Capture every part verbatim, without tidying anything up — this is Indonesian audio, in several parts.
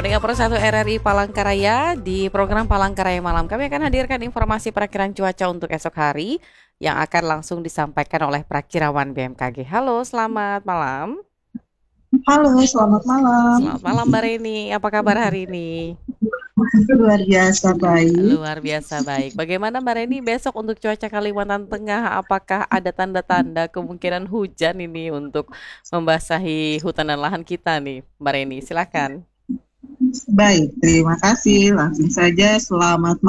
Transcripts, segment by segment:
pendengar Pro satu R R I Palangkaraya, di program Palangkaraya Malam kami akan hadirkan informasi perakiraan cuaca untuk esok hari yang akan langsung disampaikan oleh Prakirawan B M K G. Halo, selamat malam. Halo, selamat malam. Selamat malam Mbak Reni, apa kabar hari ini? Luar biasa baik. Luar biasa baik. Bagaimana Mbak Reni besok untuk cuaca Kalimantan Tengah? Apakah ada tanda-tanda kemungkinan hujan ini untuk membasahi hutan dan lahan kita nih, Mbak Reni? Silakan. Baik, terima kasih. Langsung saja, selamat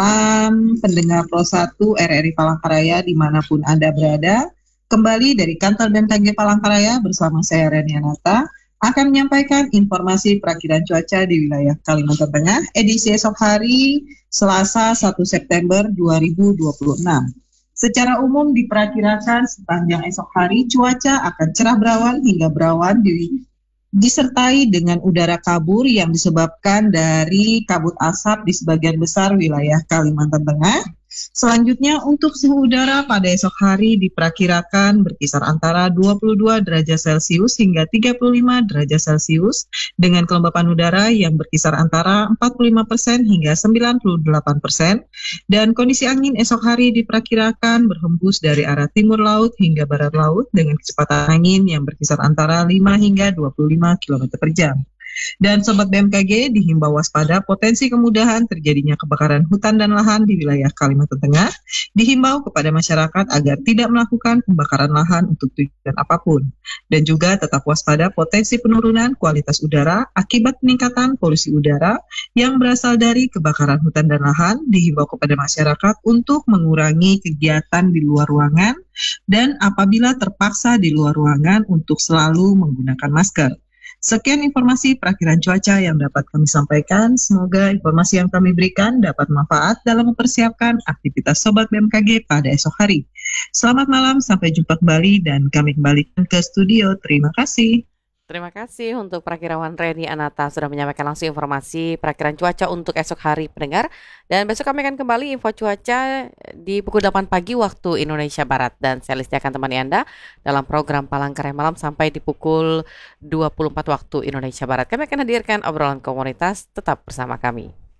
malam pendengar Pro satu R R I Palangkaraya dimanapun Anda berada. Kembali dari kantor B M K G Palangkaraya bersama saya Reni Anata akan menyampaikan informasi perakiraan cuaca di wilayah Kalimantan Tengah edisi esok hari Selasa satu September dua ribu dua puluh enam. Secara umum diperkirakan sepanjang esok hari cuaca akan cerah berawan hingga berawan di disertai dengan udara kabur yang disebabkan dari kabut asap di sebagian besar wilayah Kalimantan Tengah. Selanjutnya untuk suhu udara pada esok hari diperkirakan berkisar antara dua puluh dua derajat Celcius hingga tiga puluh lima derajat Celcius dengan kelembapan udara yang berkisar antara empat puluh lima persen hingga sembilan puluh delapan persen dan kondisi angin esok hari diperkirakan berhembus dari arah timur laut hingga barat laut dengan kecepatan angin yang berkisar antara lima hingga dua puluh lima kilometer per jam. Dan Sobat B M K G dihimbau waspada potensi kemudahan terjadinya kebakaran hutan dan lahan di wilayah Kalimantan Tengah. Dihimbau kepada masyarakat agar tidak melakukan pembakaran lahan untuk tujuan apapun. Dan juga tetap waspada potensi penurunan kualitas udara akibat peningkatan polusi udara yang berasal dari kebakaran hutan dan lahan. Dihimbau kepada masyarakat untuk mengurangi kegiatan di luar ruangan dan apabila terpaksa di luar ruangan untuk selalu menggunakan masker. Sekian informasi perakiraan cuaca yang dapat kami sampaikan. Semoga informasi yang kami berikan dapat manfaat dalam mempersiapkan aktivitas Sobat B M K G pada esok hari. Selamat malam, sampai jumpa kembali dan kami kembalikan ke studio. Terima kasih. Terima kasih untuk Prakirawan Reni Anata sudah menyampaikan langsung informasi perakiraan cuaca untuk esok hari pendengar. Dan besok kami akan kembali info cuaca di pukul delapan pagi waktu Indonesia Barat. Dan saya Listi akan temani Anda dalam program Palangkaraya Malam sampai di pukul dua puluh empat waktu Indonesia Barat. Kami akan hadirkan obrolan komunitas, tetap bersama kami.